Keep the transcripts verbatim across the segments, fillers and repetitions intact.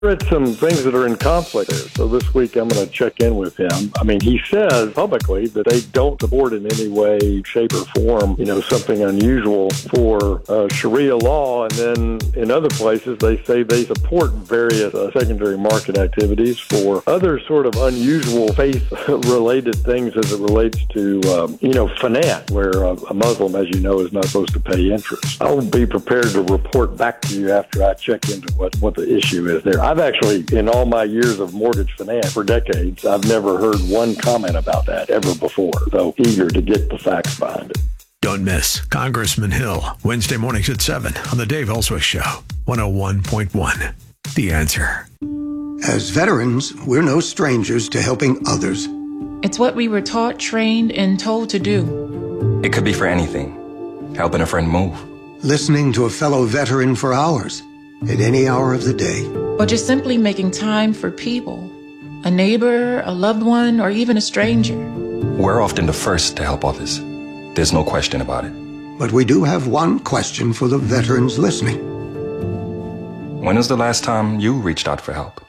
read some things that are in conflict there. So this week I'm going to check in with him. I mean, he says publicly that they don't support in any way, shape, or form, you know, something unusual for uh, Sharia law. And then in other places, they say they support various uh, secondary market activities for other sort of unusual faith-related things as it relates to, um, you know, finance, where uh, a Muslim, as you know, is not supposed to pay interest. I'll be prepared to report back to you after I check into what, what the issue is there. I've actually, in all my years of mortgage finance for decades, I've never heard one comment about that ever before. So eager to get the facts behind it. Don't miss Congressman Hill, Wednesday mornings at seven on the Dave Ellsworth Show, one oh one point one. The Answer. As veterans, we're no strangers to helping others. It's what we were taught, trained, and told to do. It could be for anything. Helping a friend move. Listening to a fellow veteran for hours, at any hour of the day. Or just simply making time for people. A neighbor, a loved one, or even a stranger. We're often the first to help others. There's no question about it. But we do have one question for the veterans listening. When was the last time you reached out for help?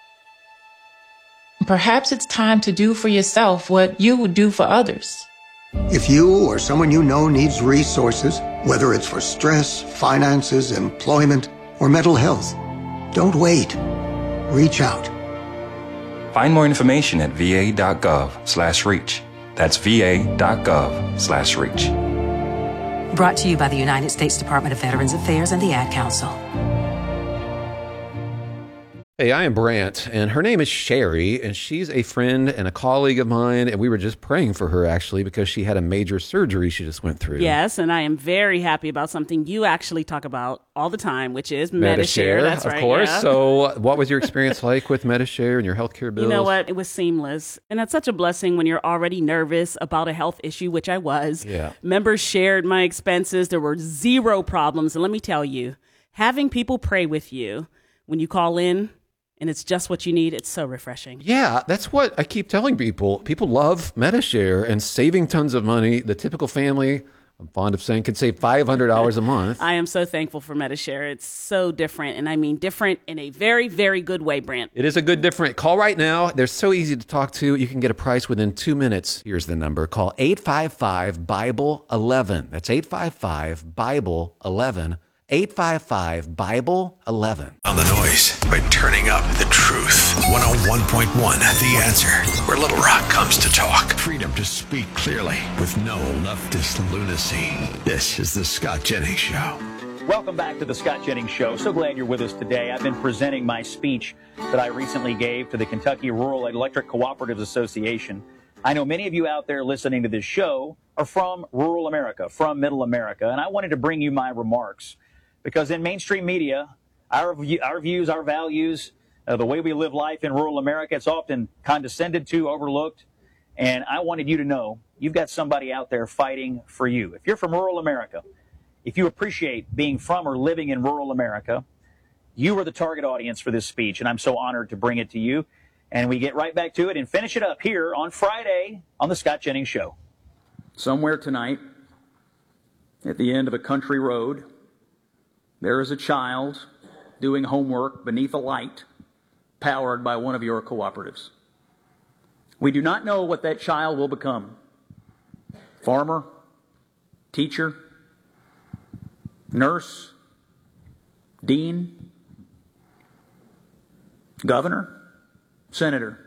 Perhaps it's time to do for yourself what you would do for others. If you or someone you know needs resources, whether it's for stress, finances, employment, or mental health, don't wait. Reach out. Find more information at va.gov slash reach. That's va.gov slash reach. Brought to you by the United States Department of Veterans Affairs and the Ad Council. Hey, I am Brant, and her name is Sherry, and she's a friend and a colleague of mine, and we were just praying for her, actually, because she had a major surgery she just went through. Yes, and I am very happy about something you actually talk about all the time, which is Medi-Share. Medi-Share, That's of right, course. yeah. So what was your experience like with Medi-Share and your healthcare bills? You know what? It was seamless. And that's such a blessing when you're already nervous about a health issue, which I was. Yeah. Members shared my expenses. There were zero problems. And let me tell you, having people pray with you when you call in, and it's just what you need, it's so refreshing. Yeah, that's what I keep telling people. People love Medi-Share and saving tons of money. The typical family, I'm fond of saying, could save five hundred dollars a month. I am so thankful for Medi-Share. It's so different, and I mean different in a very, very good way, Brant. It is a good different. Call right now. They're so easy to talk to. You can get a price within two minutes. Here's the number. Call eight five five, Bible eleven. That's eight five five, Bible eleven. eight five five, Bible eleven. On the noise by turning up the truth. one oh one point one, The Answer, where Little Rock comes to talk. Freedom to speak clearly with no leftist lunacy. This is the Scott Jennings Show. Welcome back to the Scott Jennings Show. So glad you're with us today. I've been presenting my speech that I recently gave to the Kentucky Rural Electric Cooperatives Association. I know many of you out there listening to this show are from rural America, from middle America, and I wanted to bring you my remarks. Because in mainstream media, our, our views, our values, uh, the way we live life in rural America, it's often condescended to, overlooked. And I wanted you to know you've got somebody out there fighting for you. If you're from rural America, if you appreciate being from or living in rural America, you are the target audience for this speech. And I'm so honored to bring it to you. And we get right back to it and finish it up here on Friday on the Scott Jennings Show. Somewhere tonight, at the end of a country road, there is a child doing homework beneath a light powered by one of your cooperatives. We do not know what that child will become. Farmer, teacher, nurse, dean, governor, senator.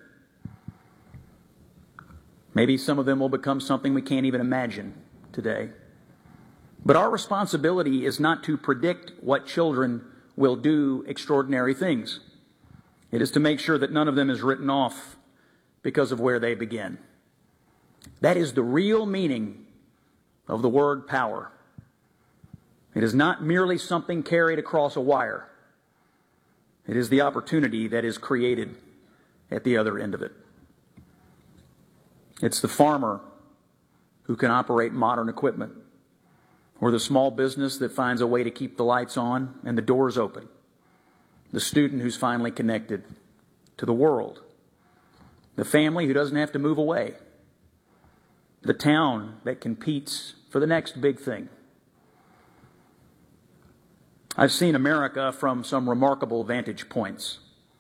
Maybe some of them will become something we can't even imagine today. But our responsibility is not to predict what children will do extraordinary things. It is to make sure that none of them is written off because of where they begin. That is the real meaning of the word power. It is not merely something carried across a wire. It is the opportunity that is created at the other end of it. It's the farmer who can operate modern equipment, or the small business that finds a way to keep the lights on and the doors open, the student who's finally connected to the world, the family who doesn't have to move away, the town that competes for the next big thing. I've seen America from some remarkable vantage points.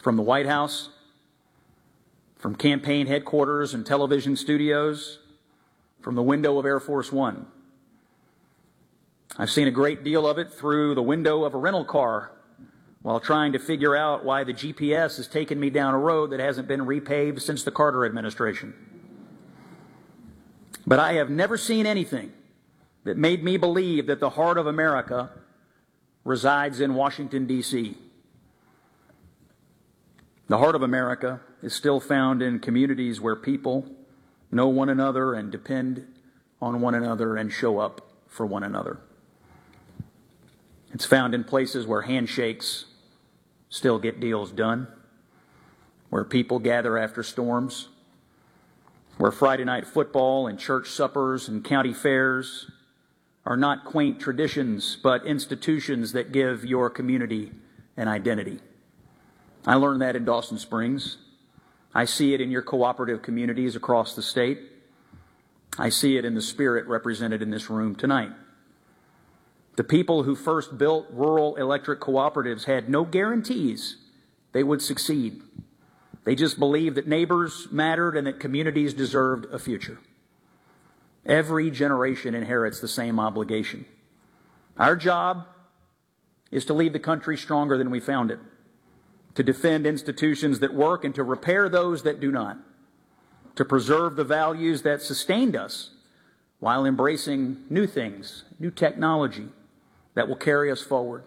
from the White House, from campaign headquarters and television studios, from the window of Air Force One. I've seen a great deal of it through the window of a rental car while trying to figure out why the G P S has taken me down a road that hasn't been repaved since the Carter administration. But I have never seen anything that made me believe that the heart of America resides in Washington, D C The heart of America is still found in communities where people know one another and depend on one another and show up for one another. It's found in places where handshakes still get deals done, where people gather after storms, where Friday night football and church suppers and county fairs are not quaint traditions, but institutions that give your community an identity. I learned that in Dawson Springs. I see it in your cooperative communities across the state. I see it in the spirit represented in this room tonight. The people who first built rural electric cooperatives had no guarantees they would succeed. They just believed that neighbors mattered and that communities deserved a future. Every generation inherits the same obligation. Our job is to leave the country stronger than we found it, to defend institutions that work and to repair those that do not, to preserve the values that sustained us while embracing new things, new technology that will carry us forward,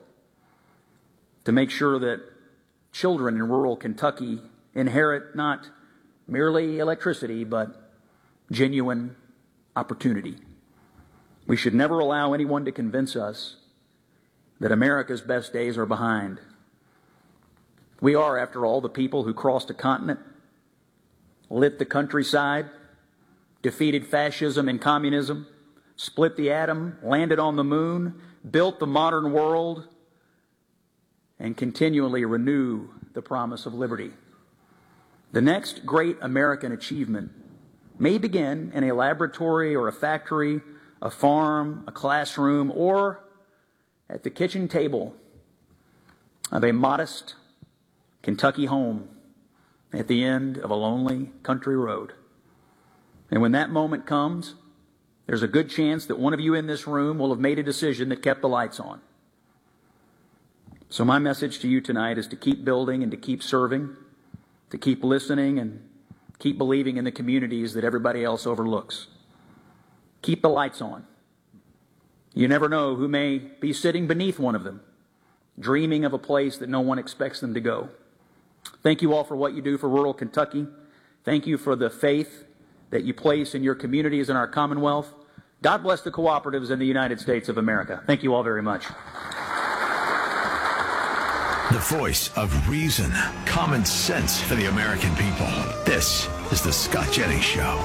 to make sure that children in rural Kentucky inherit not merely electricity, but genuine opportunity. We should never allow anyone to convince us that America's best days are behind. We are, after all, the people who crossed a continent, lit the countryside, defeated fascism and communism, split the atom, landed on the moon, built the modern world, and continually renew the promise of liberty. The next great American achievement may begin in a laboratory or a factory, a farm, a classroom, or at the kitchen table of a modest Kentucky home at the end of a lonely country road. And when that moment comes, there's a good chance that one of you in this room will have made a decision that kept the lights on. So my message to you tonight is to keep building and to keep serving, to keep listening and keep believing in the communities that everybody else overlooks. Keep the lights on. You never know who may be sitting beneath one of them, dreaming of a place that no one expects them to go. Thank you all for what you do for rural Kentucky. Thank you for the faith that you place in your communities and our Commonwealth. God bless the cooperatives in the United States of America. Thank you all very much. The voice of reason, common sense for the American people. This is the Scott Jennings Show.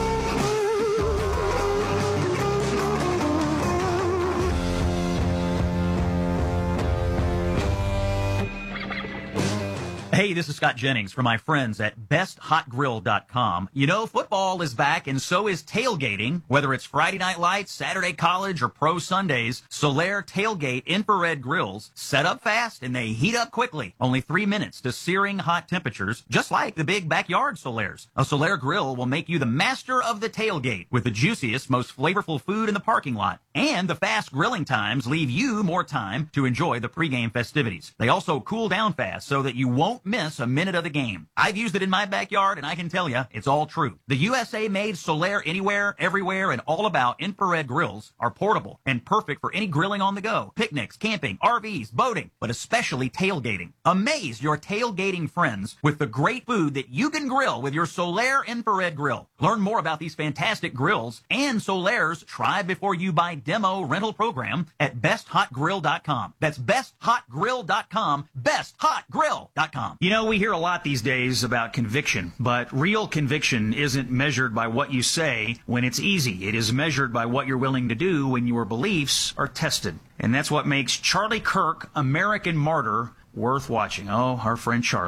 Hey, this is Scott Jennings from my friends at best hot grill dot com. You know, football is back and so is tailgating. Whether it's Friday Night Lights, Saturday College, or Pro Sundays, Solaire Tailgate infrared grills set up fast and they heat up quickly. Only three minutes to searing hot temperatures, just like the big backyard Solaire's. A Solaire grill will make you the master of the tailgate with the juiciest, most flavorful food in the parking lot. And the fast grilling times leave you more time to enjoy the pregame festivities. They also cool down fast so that you won't miss a minute of the game. I've used it in my backyard, and I can tell you, it's all true. The U S A-made Solaire Anywhere, Everywhere, and All About infrared grills are portable and perfect for any grilling on the go, picnics, camping, R Vs, boating, but especially tailgating. Amaze your tailgating friends with the great food that you can grill with your Solaire infrared grill. Learn more about these fantastic grills and Solaire's Try Before You Buy demo rental program at best hot grill dot com. That's best hot grill dot com, best hot grill dot com. You know, we hear a lot these days about conviction, but real conviction isn't measured by what you say when it's easy. It is measured by what you're willing to do when your beliefs are tested. And that's what makes Charlie Kirk, American Martyr, worth watching. Oh, our friend Charlie.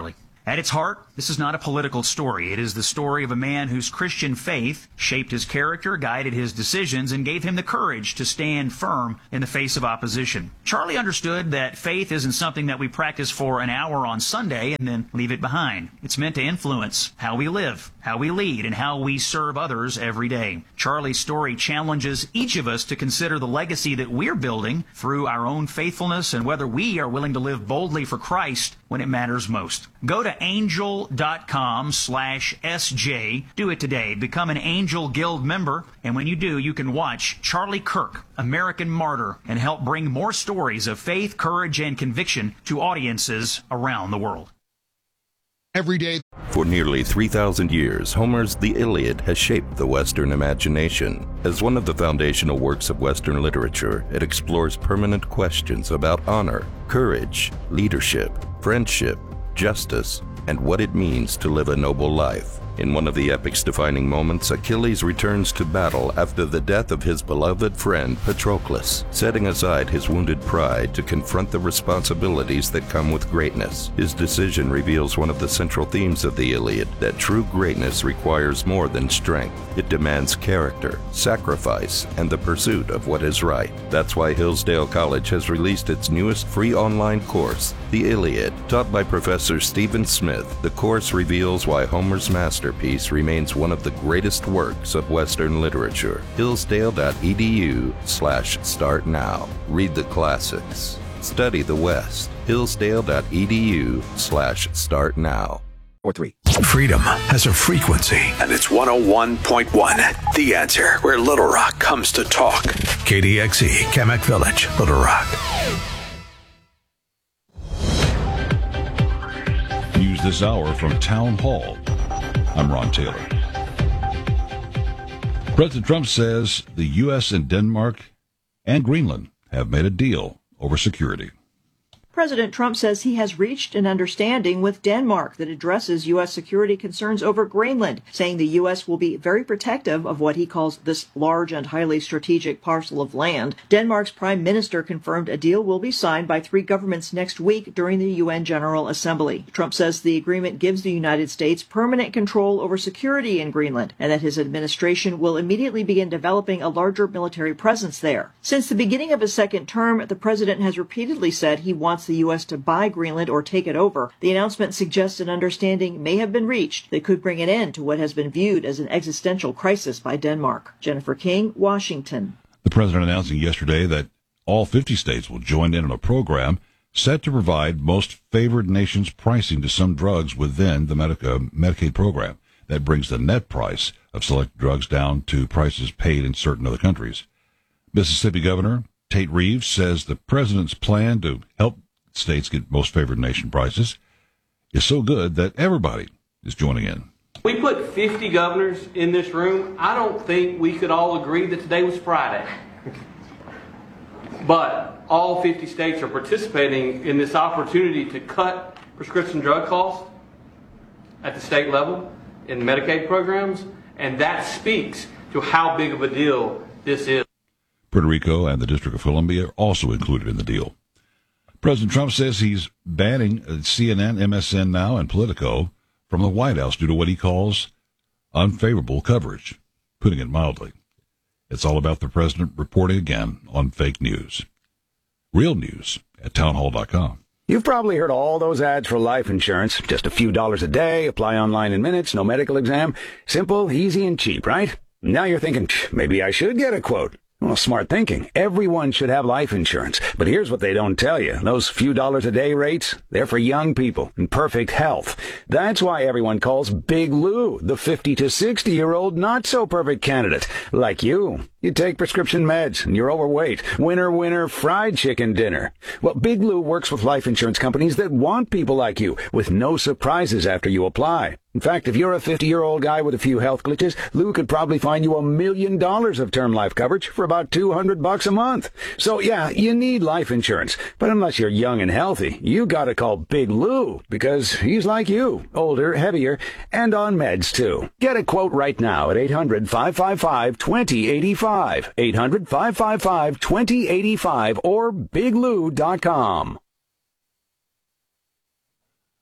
At its heart, this is not a political story. It is the story of a man whose Christian faith shaped his character, guided his decisions, and gave him the courage to stand firm in the face of opposition. Charlie understood that faith isn't something that we practice for an hour on Sunday and then leave it behind. It's meant to influence how we live, how we lead, and how we serve others every day. Charlie's story challenges each of us to consider the legacy that we're building through our own faithfulness and whether we are willing to live boldly for Christ when it matters most. Go to angel.com slash SJ. Do it today. Become an Angel Guild member. And when you do, you can watch Charlie Kirk, American Martyr, and help bring more stories of faith, courage, and conviction to audiences around the world. Every day. For nearly three thousand years, Homer's The Iliad has shaped the Western imagination. As one of the foundational works of Western literature, it explores permanent questions about honor, courage, leadership, friendship, justice, and what it means to live a noble life. In one of the epic's defining moments, Achilles returns to battle after the death of his beloved friend Patroclus, setting aside his wounded pride to confront the responsibilities that come with greatness. His decision reveals one of the central themes of the Iliad, that true greatness requires more than strength. It demands character, sacrifice, and the pursuit of what is right. That's why Hillsdale College has released its newest free online course, The Iliad. Taught by Professor Stephen Smith, the course reveals why Homer's masterpiece remains one of the greatest works of Western literature. Hillsdale.edu slash start now. Read the classics. Study the West. Hillsdale.edu slash start now. Or three. Freedom has a frequency, and it's one oh one point one. The Answer, where Little Rock comes to talk. K D X E, Kamak Village, Little Rock. News this hour from Town Hall. I'm Ron Taylor. President Trump says the U S and Denmark and Greenland have made a deal over security. President Trump says he has reached an understanding with Denmark that addresses U S security concerns over Greenland, saying the U S will be very protective of what he calls this large and highly strategic parcel of land. Denmark's prime minister confirmed a deal will be signed by three governments next week during the U N General Assembly. Trump says the agreement gives the United States permanent control over security in Greenland and that his administration will immediately begin developing a larger military presence there. Since the beginning of his second term, the president has repeatedly said he wants the U S to buy Greenland or take it over. The announcement suggests an understanding may have been reached that could bring an end to what has been viewed as an existential crisis by Denmark. Jennifer King, Washington. The president announcing yesterday that all fifty states will join in on a program set to provide most favored nations pricing to some drugs within the Medica- Medicaid program. That brings the net price of select drugs down to prices paid in certain other countries. Mississippi Governor Tate Reeves says the president's plan to help states get most favored nation prices is so good that everybody is joining in. We put fifty governors in this room. I don't think we could all agree that today was Friday. But all fifty states are participating in this opportunity to cut prescription drug costs at the state level in Medicaid programs, and that speaks to how big of a deal this is. Puerto Rico and the District of Columbia are also included in the deal. President Trump says he's banning C N N, M S N Now, and Politico from the White House due to what he calls unfavorable coverage, putting it mildly. It's all about the president reporting again on fake news. Real news at townhall dot com. You've probably heard all those ads for life insurance. Just a few dollars a day, apply online in minutes, no medical exam. Simple, easy, and cheap, right? Now you're thinking, maybe I should get a quote. Well, smart thinking. Everyone should have life insurance. But here's what they don't tell you. Those few dollars a day rates, they're for young people in perfect health. That's why everyone calls Big Lou the fifty to sixty-year-old not-so-perfect candidate. Like you. You take prescription meds and you're overweight. Winner, winner, fried chicken dinner. Well, Big Lou works with life insurance companies that want people like you with no surprises after you apply. In fact, if you're a fifty-year-old guy with a few health glitches, Lou could probably find you a million dollars of term life coverage for about two hundred bucks a month. So yeah, you need life insurance. But unless you're young and healthy, you gotta call Big Lou because he's like you, older, heavier, and on meds too. Get a quote right now at eight hundred, five five five, two zero eight five, eight hundred, five five five, two zero eight five, or big lou dot com.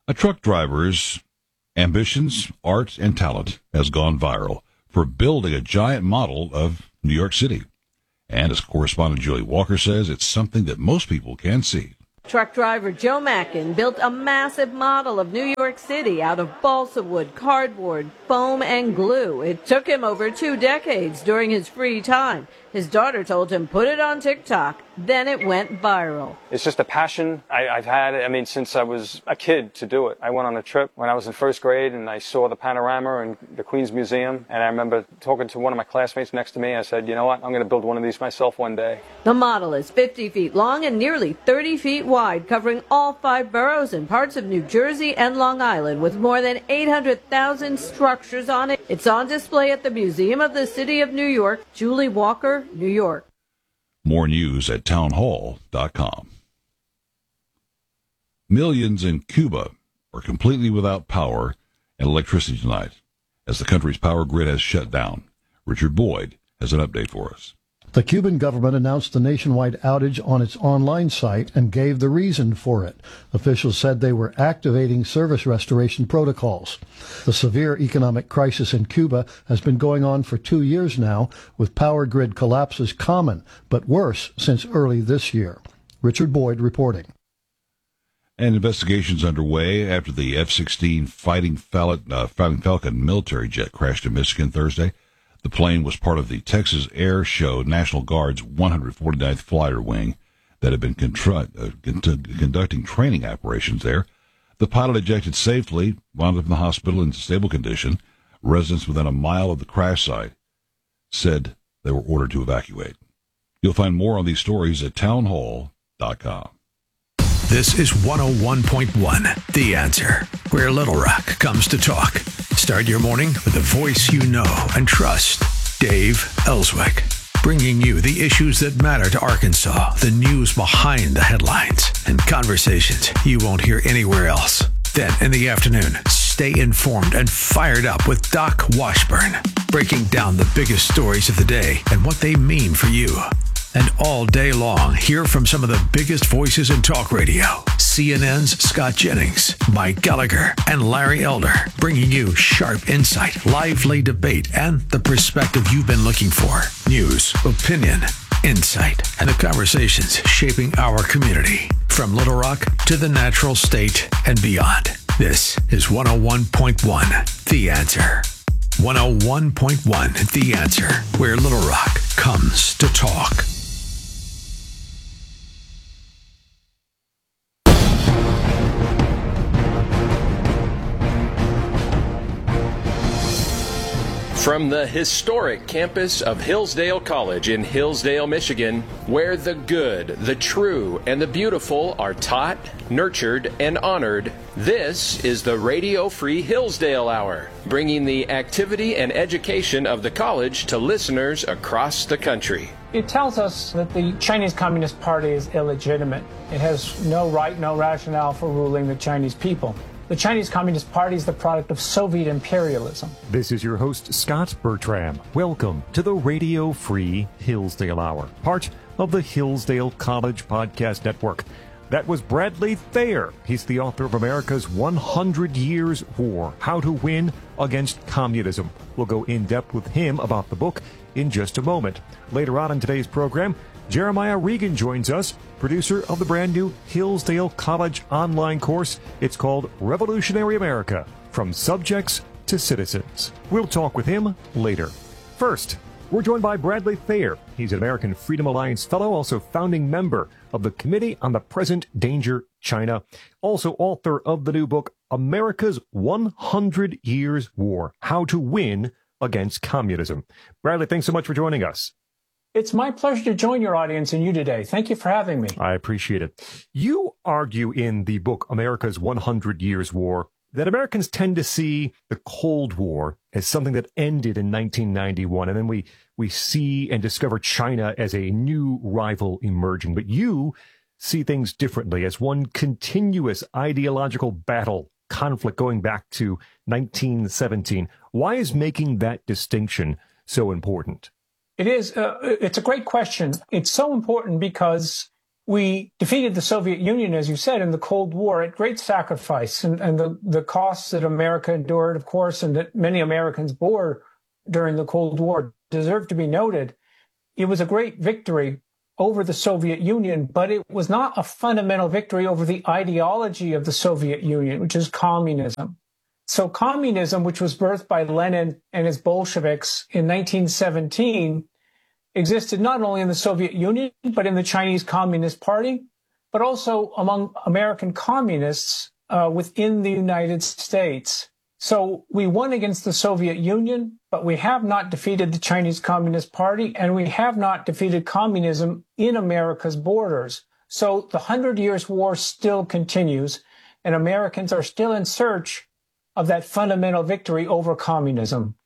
A truck driver's ambitions, art, and talent has gone viral for building a giant model of New York City. And as correspondent Julie Walker says, it's something that most people can see. Truck driver Joe Mackin built a massive model of New York City out of balsa wood, cardboard, foam, and glue. It took him over two decades during his free time. His daughter told him, put it on TikTok. Then it went viral. It's just a passion I, I've had, I mean, since I was a kid to do it. I went on a trip when I was in first grade and I saw the panorama and the Queens Museum. And I remember talking to one of my classmates next to me. I said, you know what, I'm going to build one of these myself one day. The model is fifty feet long and nearly thirty feet wide, covering all five boroughs and parts of New Jersey and Long Island, with more than eight hundred thousand structures on it. It's on display at the Museum of the City of New York. Julie Walker, New York. More news at townhall dot com. Millions in Cuba are completely without power and electricity tonight as the country's power grid has shut down. Richard Boyd has an update for us. The Cuban government announced the nationwide outage on its online site and gave the reason for it. Officials said they were activating service restoration protocols. The severe economic crisis in Cuba has been going on for two years now, with power grid collapses common, but worse since early this year. Richard Boyd reporting. And investigations underway after the F sixteen Fighting Falcon, uh, Fighting Falcon military jet crashed in Michigan Thursday. The plane was part of the Texas Air Show National Guard's one hundred forty-ninth Fighter Wing that had been contru- uh, con- conducting training operations there. The pilot ejected safely, wound up in the hospital in stable condition. Residents within a mile of the crash site said they were ordered to evacuate. You'll find more on these stories at townhall dot com. This is one oh one point one, The Answer, where Little Rock comes to talk. Start your morning with a voice you know and trust. Dave Ellswick, bringing you the issues that matter to Arkansas, the news behind the headlines, and conversations you won't hear anywhere else. Then in the afternoon, stay informed and fired up with Doc Washburn, breaking down the biggest stories of the day and what they mean for you. And all day long, hear from some of the biggest voices in talk radio. C N N's Scott Jennings, Mike Gallagher, and Larry Elder, bringing you sharp insight, lively debate, and the perspective you've been looking for. News, opinion, insight, and the conversations shaping our community. From Little Rock to the natural state and beyond. This is one oh one point one, The Answer. one oh one point one, The Answer, where Little Rock comes to talk. From the historic campus of Hillsdale College in Hillsdale, Michigan, where the good, the true, and the beautiful are taught, nurtured, and honored, this is the Radio Free Hillsdale Hour, bringing the activity and education of the college to listeners across the country. It tells us that the Chinese Communist Party is illegitimate. It has no right, no rationale for ruling the Chinese people. The Chinese Communist Party is the product of Soviet imperialism. This is your host, Scott Bertram. Welcome to the Radio Free Hillsdale Hour, part of the Hillsdale College Podcast Network. That was Bradley Thayer. He's the author of America's one hundred Years War, How to Win Against Communism. We'll go in depth with him about the book in just a moment. Later on in today's program, Jeremiah Regan joins us, producer of the brand new Hillsdale College online course. It's called Revolutionary America, From Subjects to Citizens. We'll talk with him later. First, we're joined by Bradley Thayer. He's an American Freedom Alliance Fellow, also founding member of the Committee on the Present Danger China, also author of the new book, America's one hundred Years War, How to Win Against Communism. Bradley, thanks so much for joining us. It's my pleasure to join your audience and you today. Thank you for having me. I appreciate it. You argue in the book, America's one hundred Years War, that Americans tend to see the Cold War as something that ended in nineteen ninety-one, and then we, we see and discover China as a new rival emerging. But you see things differently, as one continuous ideological battle, conflict going back to nineteen seventeen. Why is making that distinction so important? It is. Uh, it's a great question. It's so important because We defeated the Soviet Union, as you said, in the Cold War at great sacrifice, and, and the, the costs that America endured, of course, and that many Americans bore during the Cold War deserve to be noted. It was a great victory over the Soviet Union, but it was not a fundamental victory over the ideology of the Soviet Union, which is communism. So communism, which was birthed by Lenin and his Bolsheviks in nineteen seventeen, existed not only in the Soviet Union, but in the Chinese Communist Party, but also among American communists uh, within the United States. So we won against the Soviet Union, but we have not defeated the Chinese Communist Party, and we have not defeated communism in America's borders. So the Hundred Years' War still continues, and Americans are still in search of that fundamental victory over communism.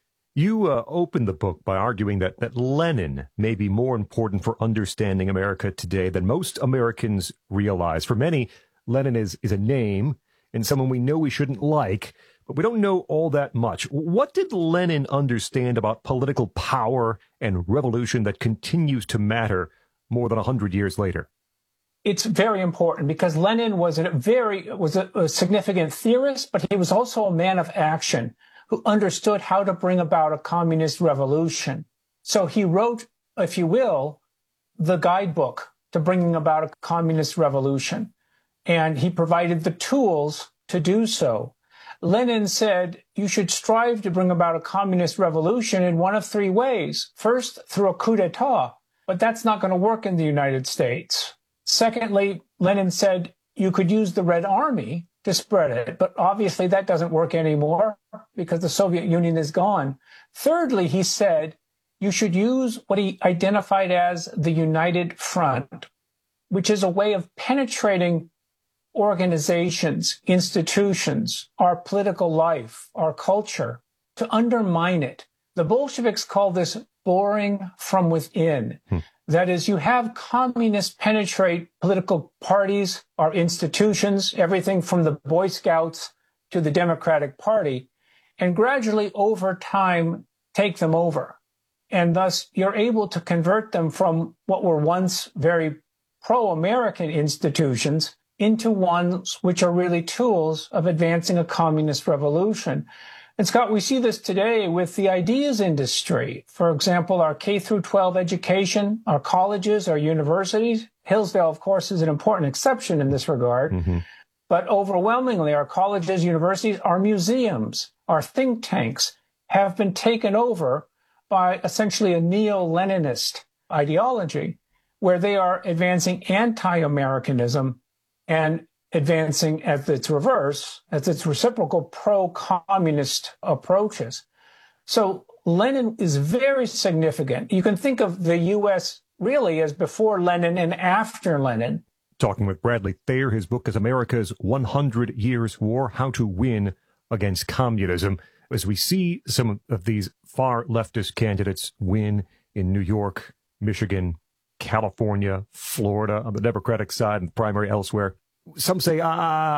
You uh, opened the book by arguing that, that Lenin may be more important for understanding America today than most Americans realize. For many, Lenin is, is a name and someone we know we shouldn't like, but we don't know all that much. What did Lenin understand about political power and revolution that continues to matter more than one hundred years later? It's very important because Lenin was a very was a, a significant theorist, but he was also a man of action who understood how to bring about a communist revolution. So he wrote, if you will, the guidebook to bringing about a communist revolution. And he provided the tools to do so. Lenin said you should strive to bring about a communist revolution in one of three ways. First, through a coup d'etat, but that's not going to work in the United States. Secondly, Lenin said you could use the Red Army to spread it, but obviously that doesn't work anymore because the Soviet Union is gone. Thirdly, he said you should use what he identified as the United Front, which is a way of penetrating organizations, institutions, our political life, our culture, to undermine it. The Bolsheviks call this boring from within. Hmm. That is, you have communists penetrate political parties, our institutions, everything from the Boy Scouts to the Democratic Party, and gradually over time take them over. And thus you're able to convert them from what were once very pro-American institutions into ones which are really tools of advancing a communist revolution. And Scott, we see this today with the ideas industry. For example, our K through twelve education, our colleges, our universities. Hillsdale, of course, is an important exception in this regard. Mm-hmm. But overwhelmingly, our colleges, universities, our museums, our think tanks have been taken over by essentially a neo-Leninist ideology where they are advancing anti-Americanism and advancing as its reverse, as its reciprocal pro-communist approaches. So Lenin is very significant. You can think of the U S really as before Lenin and after Lenin. Talking with Bradley Thayer, his book is America's one hundred Years' War, How to Win Against Communism. As we see some of these far leftist candidates win in New York, Michigan, California, Florida, on the Democratic side and primary elsewhere, some say, uh,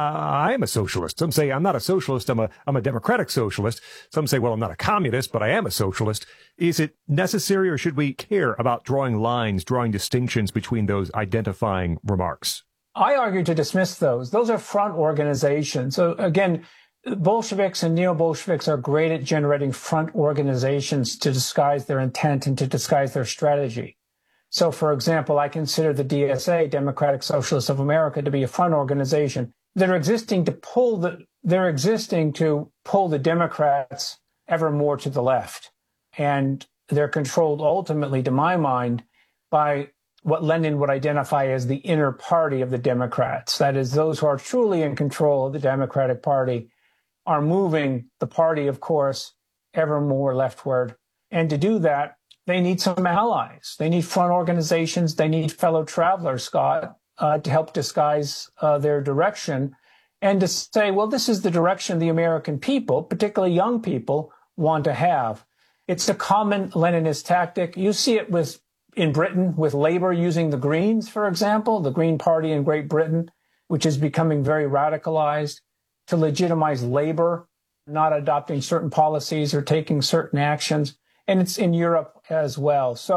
I am a socialist. Some say, I'm not a socialist. I'm a, I'm a democratic socialist. Some say, well, I'm not a communist, but I am a socialist. Is it necessary or should we care about drawing lines, drawing distinctions between those identifying remarks? I argue to dismiss those. Those are front organizations. So again, Bolsheviks and neo-Bolsheviks are great at generating front organizations to disguise their intent and to disguise their strategy. So, for example, I consider the D S A, Democratic Socialists of America, to be a front organization. They're existing to pull the, they're existing to pull the Democrats ever more to the left. And they're controlled ultimately, to my mind, by what Lenin would identify as the inner party of the Democrats. That is, those who are truly in control of the Democratic Party are moving the party, of course, ever more leftward. And to do that, they need some allies. They need front organizations. They need fellow travelers, Scott, uh, to help disguise uh, their direction and to say, well, this is the direction the American people, particularly young people, want to have. It's a common Leninist tactic. You see it with in Britain with Labour using the Greens, for example, the Green Party in Great Britain, which is becoming very radicalized to legitimize Labour, not adopting certain policies or taking certain actions. And it's in Europe as well. So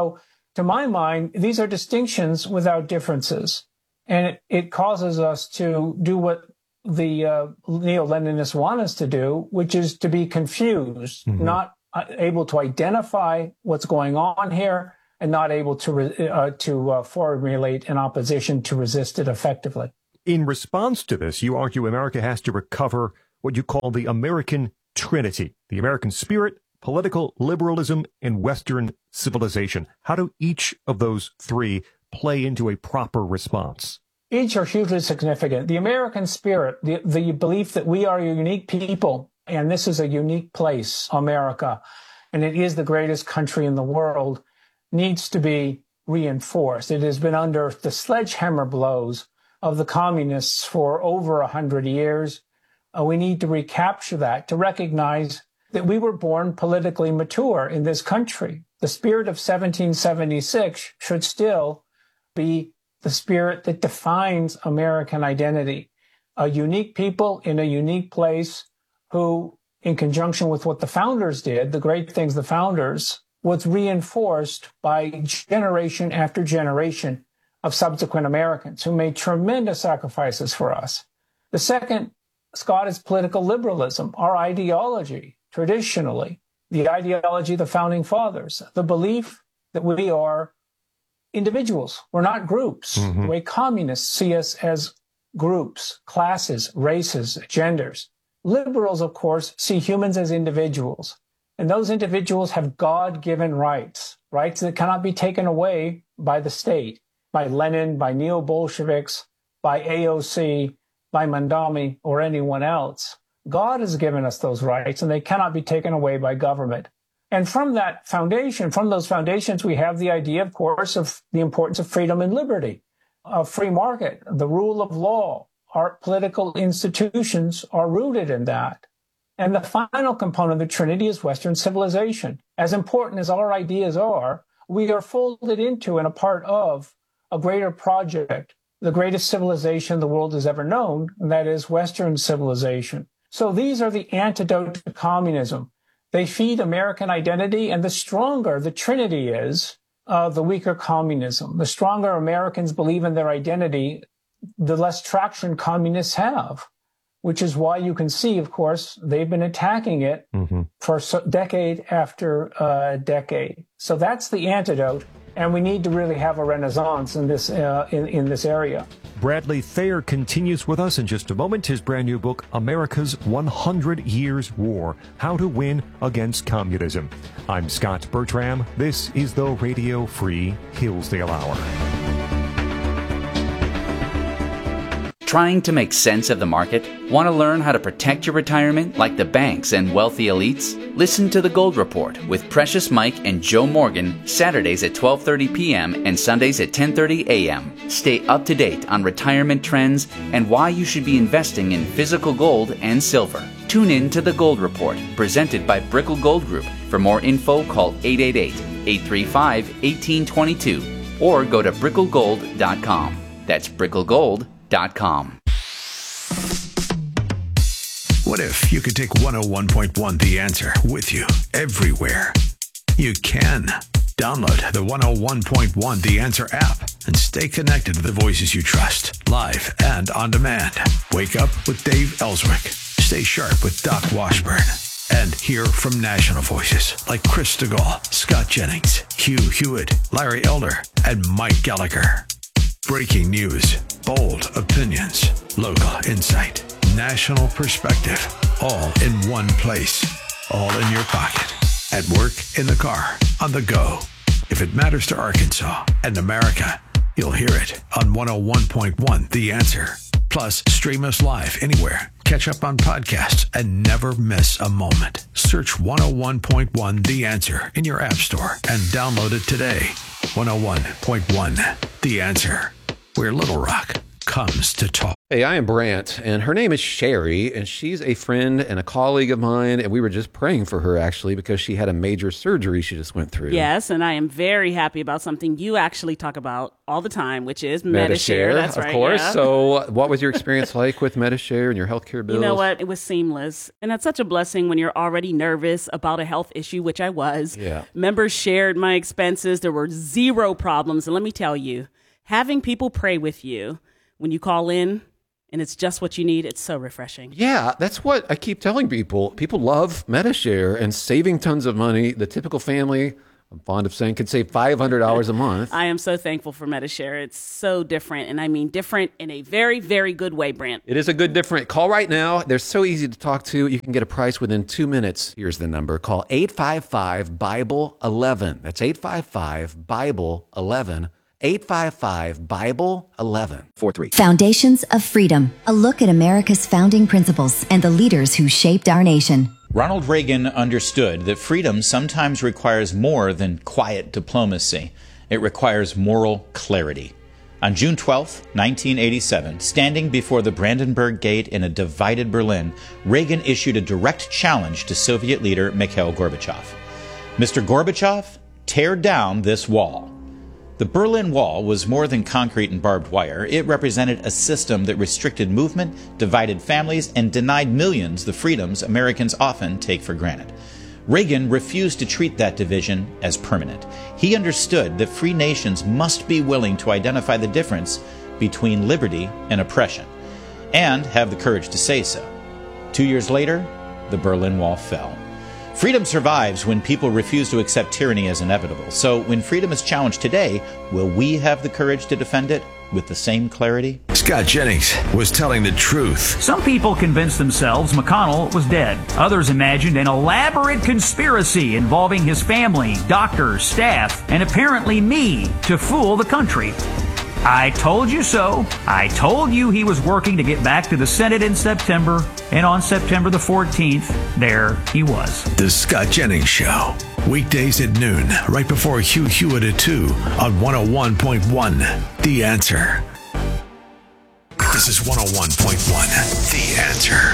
To my mind, these are distinctions without differences. And it, it causes us to do what the uh, neo-Leninists want us to do, which is to be confused, mm-hmm. not uh, able to identify what's going on here, and not able to re- uh, to uh, formulate an opposition to resist it effectively. In response to this, you argue America has to recover what you call the American Trinity, the American spirit, political liberalism, and Western civilization. How do each of those three play into a proper response? Each are hugely significant. The American spirit, the, the belief that we are a unique people, and this is a unique place, America, and it is the greatest country in the world, needs to be reinforced. It has been under the sledgehammer blows of the communists for over a hundred years. Uh, we need to recapture that, to recognize that we were born politically mature in this country. The spirit of seventeen seventy-six should still be the spirit that defines American identity. A unique people in a unique place who, in conjunction with what the founders did, the great things the founders, was reinforced by generation after generation of subsequent Americans who made tremendous sacrifices for us. The second, Scott, is political liberalism, our ideology, traditionally, the ideology of the founding fathers, the belief that we are individuals. We're not groups. Mm-hmm. The way communists see us as groups, classes, races, genders. Liberals, of course, see humans as individuals. And those individuals have God-given rights, rights that cannot be taken away by the state, by Lenin, by neo-Bolsheviks, by A O C, by Mandami, or anyone else. God has given us those rights, and they cannot be taken away by government. And from that foundation, from those foundations, we have the idea, of course, of the importance of freedom and liberty, a free market, the rule of law. Our political institutions are rooted in that. And the final component of the Trinity is Western civilization. As important as our ideas are, we are folded into and a part of a greater project, the greatest civilization the world has ever known, and that is Western civilization. So these are the antidote to communism. They feed American identity, and the stronger the Trinity is, uh, the weaker communism. The stronger Americans believe in their identity, the less traction communists have, which is why you can see, of course, they've been attacking it mm-hmm. for so, decade after uh, decade. So that's the antidote, and we need to really have a renaissance in this uh, in, in this area. Bradley Thayer continues with us in just a moment. His brand new book, America's one hundred Years War, How to Win Against Communism. I'm Scott Bertram. This is the Radio Free Hillsdale Hour. Trying to make sense of the market? Want to learn how to protect your retirement like the banks and wealthy elites? Listen to The Gold Report with Precious Mike and Joe Morgan, Saturdays at twelve thirty p.m. and Sundays at ten thirty a.m. Stay up to date on retirement trends and why you should be investing in physical gold and silver. Tune in to The Gold Report, presented by Brickell Gold Group. For more info, call eight eight eight, eight three five, one eight two two or go to brickell gold dot com. That's brickell gold dot com. What if you could take one oh one point one The Answer with you everywhere? You can. Download the one oh one point one The Answer app and stay connected to the voices you trust, live and on demand. Wake up with Dave Ellswick. Stay sharp with Doc Washburn. And hear from national voices like Chris DeGaulle, Scott Jennings, Hugh Hewitt, Larry Elder, and Mike Gallagher. Breaking news, bold opinions, local insight, national perspective, all in one place, all in your pocket, at work, in the car, on the go. If it matters to Arkansas and America, you'll hear it on one oh one point one The Answer. Plus, stream us live anywhere. Catch up on podcasts and never miss a moment. Search one oh one point one The Answer in your app store and download it today. one oh one point one The Answer, where Little Rock comes to talk. Hey, I am Brant, and her name is Sherry, and she's a friend and a colleague of mine, and we were just praying for her, actually, because she had a major surgery she just went through. Yes, and I am very happy about something you actually talk about all the time, which is Medi-Share. That's of right, course. yeah. So what was your experience like with Medi-Share and your healthcare bills? You know what? It was seamless. And that's such a blessing when you're already nervous about a health issue, which I was. Yeah. Members shared my expenses. There were zero problems. And let me tell you, having people pray with you when you call in, and it's just what you need, it's so refreshing. Yeah, that's what I keep telling people. People love Medi-Share and saving tons of money. The typical family, I'm fond of saying, could save five hundred dollars a month. I am so thankful for Medi-Share. It's so different, and I mean different in a very, very good way, Brant. It is a good different. Call right now. They're so easy to talk to. You can get a price within two minutes. Here's the number. Call eight five five, Bible eleven. That's eight five five, Bible eleven. eight five five, Bible eleven. four three. Foundations of Freedom, a look at America's founding principles and the leaders who shaped our nation. Ronald Reagan understood that freedom sometimes requires more than quiet diplomacy. It requires moral clarity. On June twelfth, nineteen eighty-seven, standing before the Brandenburg Gate in a divided Berlin, Reagan issued a direct challenge to Soviet leader Mikhail Gorbachev. Mister Gorbachev, tear down this wall. The Berlin Wall was more than concrete and barbed wire. It represented a system that restricted movement, divided families, and denied millions the freedoms Americans often take for granted. Reagan refused to treat that division as permanent. He understood that free nations must be willing to identify the difference between liberty and oppression, and have the courage to say so. Two years later, the Berlin Wall fell. Freedom survives when people refuse to accept tyranny as inevitable. So when freedom is challenged today, will we have the courage to defend it with the same clarity? Scott Jennings was telling the truth. Some people convinced themselves McConnell was dead. Others imagined an elaborate conspiracy involving his family, doctors, staff, and apparently me to fool the country. I told you so. I told you he was working to get back to the Senate in September, and on September the fourteenth, there he was. The Scott Jennings Show. Weekdays at noon, right before Hugh Hewitt at two on one oh one point one. The Answer. This is one oh one point one. The Answer.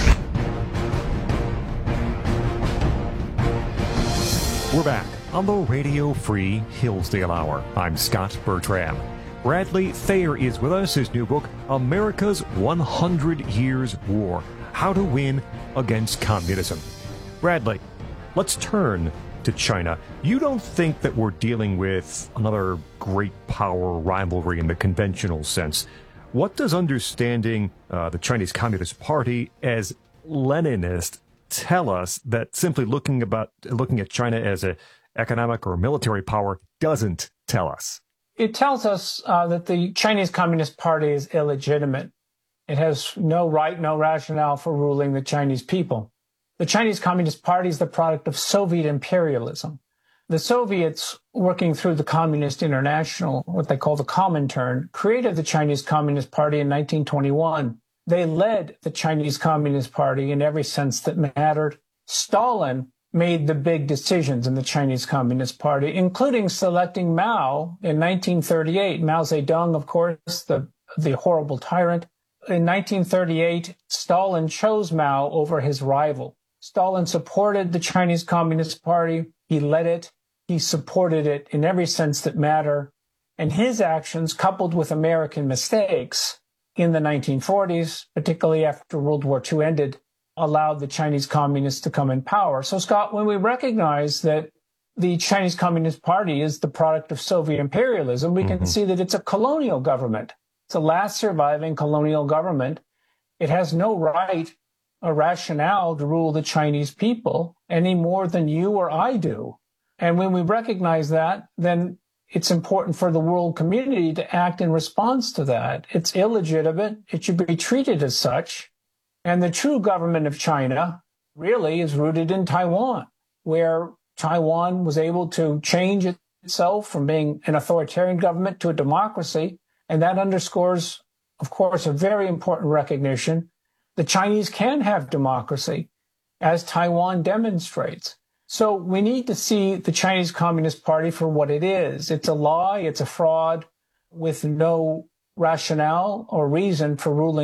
We're back on the Radio Free Hillsdale Hour. I'm Scott Bertram. Bradley Thayer is with us. His new book, America's one hundred Years War, How to Win Against Communism. Bradley, let's turn to China. You don't think that we're dealing with another great power rivalry in the conventional sense. What does understanding uh, the Chinese Communist Party as Leninist tell us that simply looking about looking at China as an economic or military power doesn't tell us? It tells us uh, that the Chinese Communist Party is illegitimate. It has no right, no rationale for ruling the Chinese people. The Chinese Communist Party is the product of Soviet imperialism. The Soviets, working through the Communist International, what they call the Comintern, created the Chinese Communist Party in nineteen twenty-one. They led the Chinese Communist Party in every sense that mattered. Stalin made the big decisions in the Chinese Communist Party, including selecting Mao in nineteen thirty-eight. Mao Zedong, of course, the, the horrible tyrant. In nineteen thirty-eight, Stalin chose Mao over his rival. Stalin supported the Chinese Communist Party. He led it. He supported it in every sense that mattered. And his actions, coupled with American mistakes in the nineteen forties, particularly after World War Two ended, allowed the Chinese communists to come in power. So, Scott, when we recognize that the Chinese Communist Party is the product of Soviet imperialism, we mm-hmm. can see that it's a colonial government. It's the last surviving colonial government. It has no right or rationale to rule the Chinese people any more than you or I do. And when we recognize that, then it's important for the world community to act in response to that. It's illegitimate. It should be treated as such. And the true government of China really is rooted in Taiwan, where Taiwan was able to change itself from being an authoritarian government to a democracy. And that underscores, of course, a very important recognition. The Chinese can have democracy, as Taiwan demonstrates. So we need to see the Chinese Communist Party for what it is. It's a lie. It's a fraud with no rationale or reason for ruling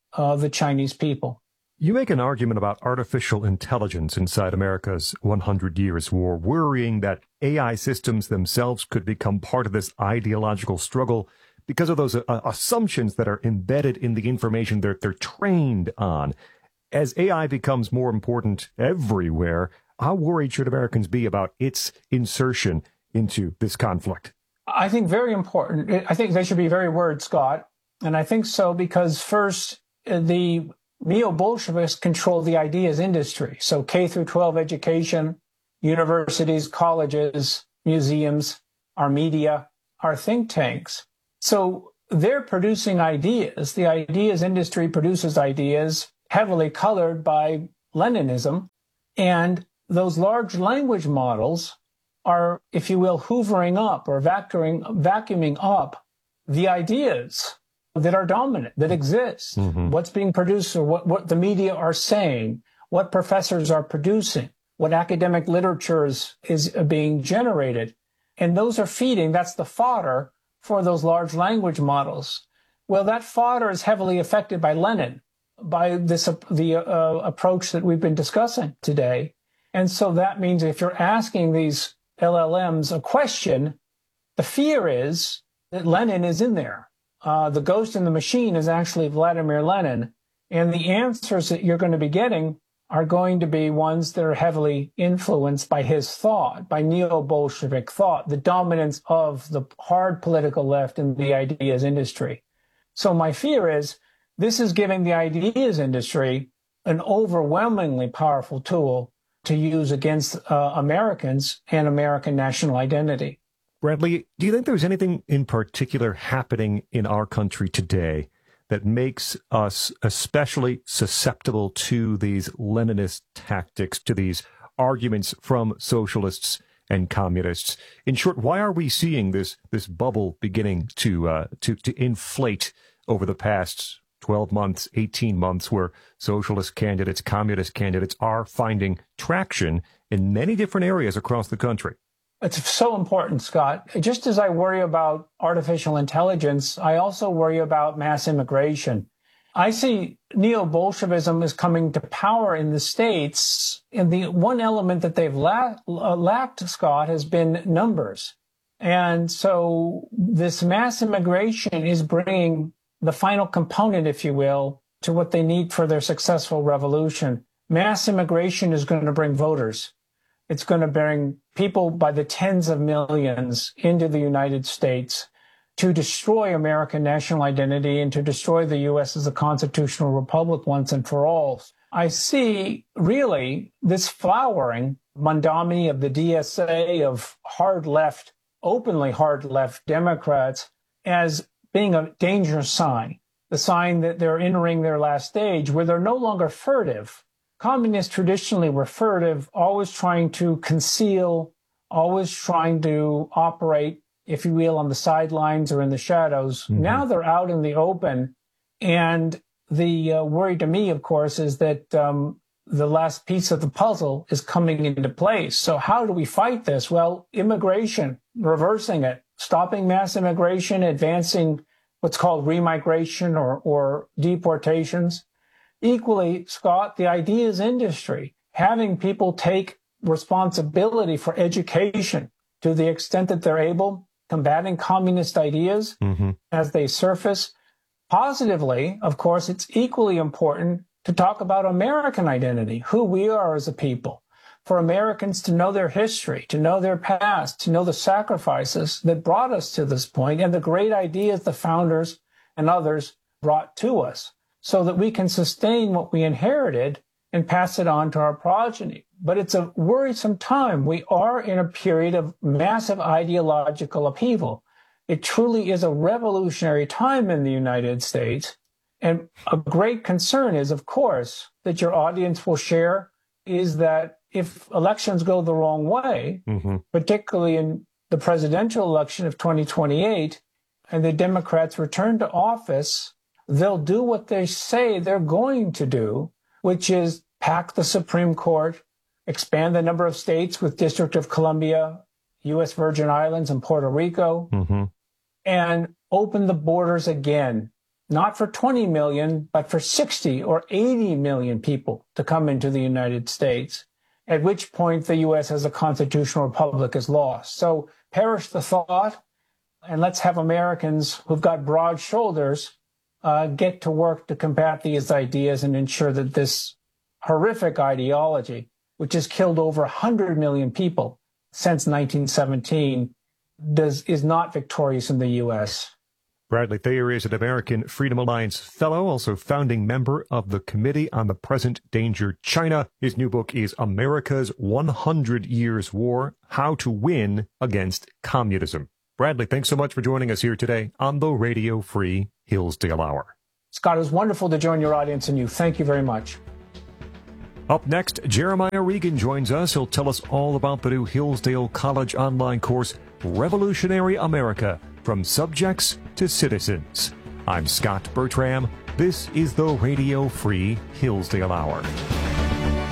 uh, the Chinese people. You make an argument about artificial intelligence inside America's one hundred years war, worrying that A I systems themselves could become part of this ideological struggle because of those uh, assumptions that are embedded in the information that they're trained on. As A I becomes more important everywhere, how worried should Americans be about its insertion into this conflict? I think very important. I think they should be very worried, Scott. And I think so because, first, the neo-Bolsheviks control the ideas industry. So K through twelve education, universities, colleges, museums, our media, our think tanks. So they're producing ideas. The ideas industry produces ideas heavily colored by Leninism. And those large language models are, if you will, hoovering up or vacuuming, vacuuming up the ideas that are dominant, that exist, mm-hmm. what's being produced or what, what the media are saying, what professors are producing, what academic literature is, is being generated. And those are feeding, that's the fodder for those large language models. Well, that fodder is heavily affected by Lenin, by this uh, the uh, approach that we've been discussing today. And so that means if you're asking these L L Ms a question, the fear is that Lenin is in there. Uh, the ghost in the machine is actually Vladimir Lenin. And the answers that you're going to be getting are going to be ones that are heavily influenced by his thought, by neo-Bolshevik thought, the dominance of the hard political left in the ideas industry. So my fear is this is giving the ideas industry an overwhelmingly powerful tool to use against uh, Americans and American national identity. Bradley, do you think there's anything in particular happening in our country today that makes us especially susceptible to these Leninist tactics, to these arguments from socialists and communists? In short, why are we seeing this this bubble beginning to uh, to to inflate over the past twelve months, eighteen months, where socialist candidates, communist candidates are finding traction in many different areas across the country? It's so important, Scott. Just as I worry about artificial intelligence, I also worry about mass immigration. I see neo-Bolshevism is coming to power in the States, and the one element that they've la- lacked, Scott, has been numbers. And so this mass immigration is bringing the final component, if you will, to what they need for their successful revolution. Mass immigration is going to bring voters. It's going to bring people by the tens of millions into the United States to destroy American national identity and to destroy the U S as a constitutional republic once and for all. I see really this flowering Mondani of the D S A, of hard left, openly hard left Democrats as being a dangerous sign, the sign that they're entering their last stage where they're no longer furtive. Communists traditionally were furtive, always trying to conceal, always trying to operate, if you will, on the sidelines or in the shadows. Mm-hmm. Now they're out in the open. And the uh, worry to me, of course, is that um, the last piece of the puzzle is coming into place. So how do we fight this? Well, immigration, reversing it, stopping mass immigration, advancing what's called remigration or, or deportations. Equally, Scott, the ideas industry, having people take responsibility for education to the extent that they're able, combating communist ideas mm-hmm. as they surface. Positively, of course, it's equally important to talk about American identity, who we are as a people, for Americans to know their history, to know their past, to know the sacrifices that brought us to this point and the great ideas the founders and others brought to us, so that we can sustain what we inherited and pass it on to our progeny. But it's a worrisome time. We are in a period of massive ideological upheaval. It truly is a revolutionary time in the United States. And a great concern is, of course, that your audience will share, is that if elections go the wrong way, mm-hmm. particularly in the presidential election of twenty twenty-eight, and the Democrats return to office, they'll do what they say they're going to do, which is pack the Supreme Court, expand the number of states with District of Columbia, U S Virgin Islands, and Puerto Rico, mm-hmm. and open the borders again. not for twenty million, but for sixty or eighty million people to come into the United States, at which point the U S as a constitutional republic is lost. So perish the thought, and let's have Americans who've got broad shoulders uh, get to work to combat these ideas and ensure that this horrific ideology, which has killed over one hundred million people since nineteen seventeen, does, is not victorious in the U S. Bradley Thayer is an American Freedom Alliance Fellow, also founding member of the Committee on the Present Danger China. His new book is America's one hundred Years War, How to Win Against Communism. Bradley, thanks so much for joining us here today on the Radio Free Hillsdale Hour. Scott, it was wonderful to join your audience and you. Thank you very much. Up next, Jeremiah Regan joins us. He'll tell us all about the new Hillsdale College online course, Revolutionary America, From Subjects to Citizens. I'm Scott Bertram. This is the Radio Free Hillsdale Hour.